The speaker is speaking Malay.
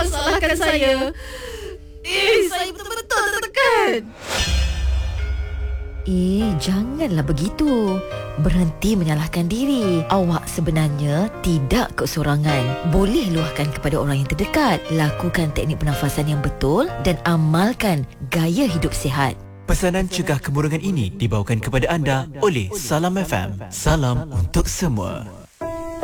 salahkan saya. Saya betul-betul tertekan. Janganlah begitu. Berhenti menyalahkan diri. Awak sebenarnya tidak keseorangan. Boleh luahkan kepada orang yang terdekat. Lakukan teknik pernafasan yang betul dan amalkan gaya hidup sihat. Pesanan cegah kemurungan ini dibawakan kepada anda oleh Salam FM. Salam untuk semua.